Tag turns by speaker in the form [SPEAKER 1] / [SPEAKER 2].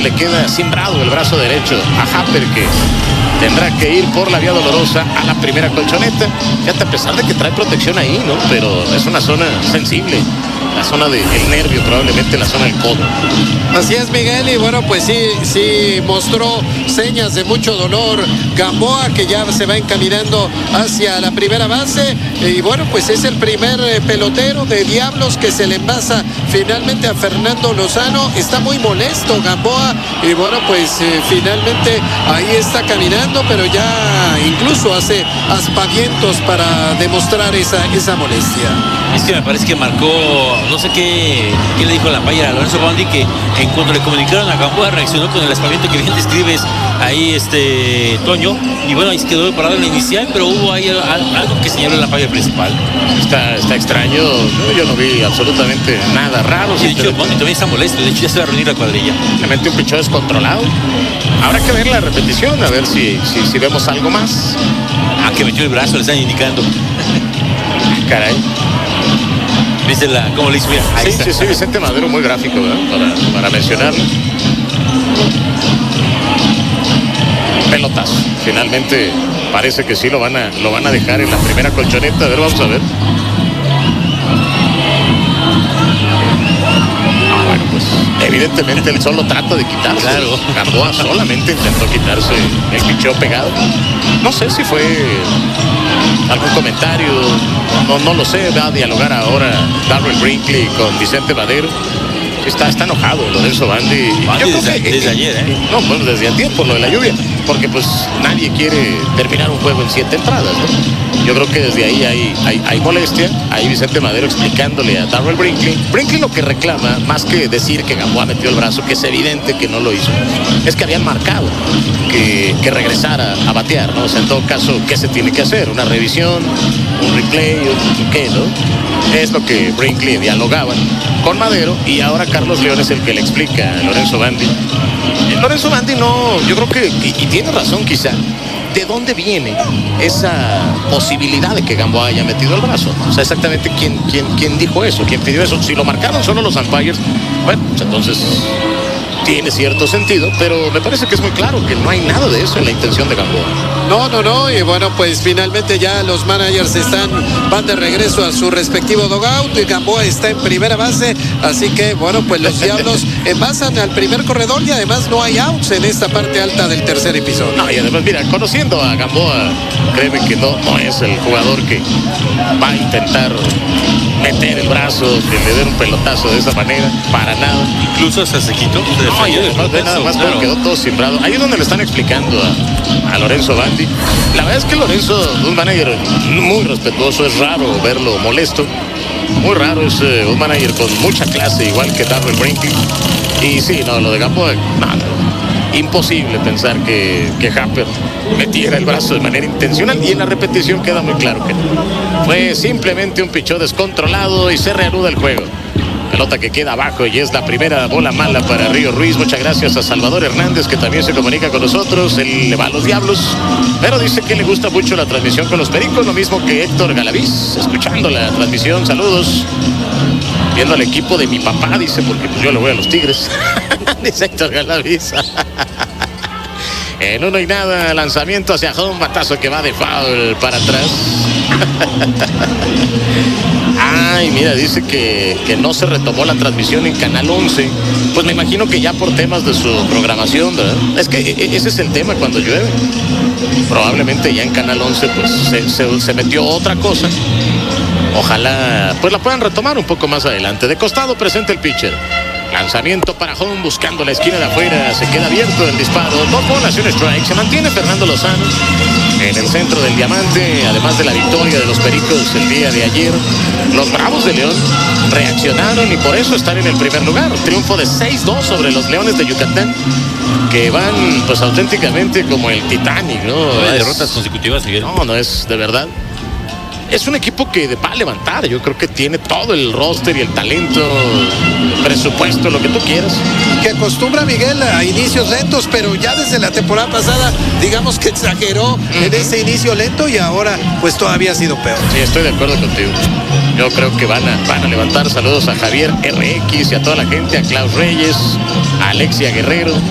[SPEAKER 1] y le queda simbrado el brazo derecho a Happer, que tendrá que ir por la vía dolorosa a la primera colchoneta. Fíjate, a pesar de que trae protección ahí, ¿no? Pero es una zona sensible, la zona del nervio, probablemente la zona del codo.
[SPEAKER 2] Así es, Miguel, y bueno, pues sí mostró señas de mucho dolor Gamboa, que ya se va encaminando hacia la primera base, y bueno, pues es el primer pelotero de Diablos que se le envasa finalmente a Fernando Lozano. Está muy molesto Gamboa, y bueno, pues finalmente ahí está caminando, pero ya incluso hace aspavientos para demostrar esa molestia.
[SPEAKER 3] Es que me parece que marcó, no sé qué le dijo la Bayer a Lorenzo Bondi, que en cuanto le comunicaron a Gamboa reaccionó con el aspaviento que bien describes ahí, Toño, y bueno, ahí se quedó parado en la inicial, pero hubo ahí algo que señaló la Bayer principal.
[SPEAKER 1] Está extraño, yo no vi absolutamente nada raro.
[SPEAKER 3] Y de hecho, Bondi también está molesto, de hecho ya se va a reunir la cuadrilla.
[SPEAKER 1] Simplemente un pichón descontrolado. Habrá que ver la repetición, a ver si vemos algo más.
[SPEAKER 3] Que metió el brazo, le están indicando.
[SPEAKER 1] Caray.
[SPEAKER 3] ¿Viste cómo le hizo?
[SPEAKER 1] Sí, Vicente Madero, muy gráfico, ¿verdad? Para mencionarlo. Pelotazo. Finalmente parece que sí lo van a dejar en la primera colchoneta. A ver, vamos a ver. Bueno, pues evidentemente él solo trata de quitarse.
[SPEAKER 3] Claro.
[SPEAKER 1] Gamboa solamente intentó quitarse el picheo pegado. No sé si fue algún comentario, no lo sé. Va a dialogar ahora Darrell Brinkley con Vicente Madero. Está enojado Lorenzo Bondi.
[SPEAKER 3] Desde ayer,
[SPEAKER 1] No, pues desde ayer por lo de la lluvia. Porque pues nadie quiere terminar un juego en 7 entradas, ¿no? Yo creo que desde ahí hay molestia. Ahí Vicente Madero explicándole a Darrell Brinkley. Brinkley lo que reclama, más que decir que Gamboa metió el brazo, que es evidente que no lo hizo, es que habían marcado que regresara a batear, ¿no? O sea, en todo caso, ¿qué se tiene que hacer? ¿Una revisión? ¿Un replay? ¿Qué, no? Es lo que Brinkley dialogaba con Madero, y ahora Carlos León es el que le explica a Lorenzo Bondi. Lorenzo Bondi no, yo creo que, y tiene razón quizá, ¿de dónde viene esa posibilidad de que Gamboa haya metido el brazo? O sea, exactamente quién dijo eso, quién pidió eso. Si lo marcaron solo los umpires, bueno, pues entonces tiene cierto sentido, pero me parece que es muy claro que no hay nada de eso en la intención de Gamboa.
[SPEAKER 2] No, y bueno, pues finalmente ya los managers van de regreso a su respectivo dugout, y Gamboa está en primera base, así que bueno, pues los Diablos envasan al primer corredor, y además no hay outs en esta parte alta del tercer episodio.
[SPEAKER 1] No, y además, mira, conociendo a Gamboa, créeme que no es el jugador que va a intentar meter el brazo, que le den un pelotazo de esa manera, para nada.
[SPEAKER 3] Incluso hasta se quitó.
[SPEAKER 1] No, y además ve nada más como quedó todo simbrado. Ahí es donde le están explicando a Lorenzo Bondi. La verdad es que Lorenzo, un manager muy respetuoso, es raro verlo molesto. Muy raro, es un manager con mucha clase, igual que Darrell Brinkley. Y sí, no, lo de Gamboa, nada. Imposible pensar que Happer metiera el brazo de manera intencional, y en la repetición queda muy claro que no. Fue simplemente un pichón descontrolado y se reanuda el juego. Pelota que queda abajo, y es la primera bola mala para Río Ruiz. Muchas gracias a Salvador Hernández, que también se comunica con nosotros. Él le va a los Diablos, pero dice que le gusta mucho la transmisión con los Pericos, lo mismo que Héctor Galaviz, escuchando la transmisión. Saludos. Viendo al equipo de mi papá, dice, porque pues yo le voy a los Tigres. Dice Héctor Galaviz. En 1-0, lanzamiento hacia home, batazo que va de foul para atrás. Ay, mira, dice que no se retomó la transmisión en Canal 11. Pues me imagino que ya por temas de su programación, ¿verdad? Es que ese es el tema cuando llueve. Probablemente ya en Canal 11 pues se metió otra cosa. Ojalá pues la puedan retomar un poco más adelante. De costado presenta el pitcher. Lanzamiento para home, buscando la esquina de afuera. Se queda abierto el disparo. 2 bolas y un strike. Se mantiene Fernando Lozano en el centro del diamante. Además de la victoria de los Pericos el día de ayer, los Bravos de León reaccionaron y por eso están en el primer lugar. Triunfo de 6-2 sobre los Leones de Yucatán, que van pues auténticamente como el Titanic, ¿no?
[SPEAKER 3] Derrotas consecutivas, Miguel.
[SPEAKER 1] No es de verdad. Es un equipo que va a levantar. Yo creo que tiene todo el roster y el talento, presupuesto, lo que tú quieras.
[SPEAKER 2] Que acostumbra Miguel a inicios lentos, pero ya desde la temporada pasada, digamos que exageró en ese inicio lento, y ahora pues todavía ha sido peor.
[SPEAKER 1] Sí, estoy de acuerdo contigo. Yo creo que van a levantar. Saludos a Javier RX y a toda la gente, a Klaus Reyes, a Alexia Guerrero.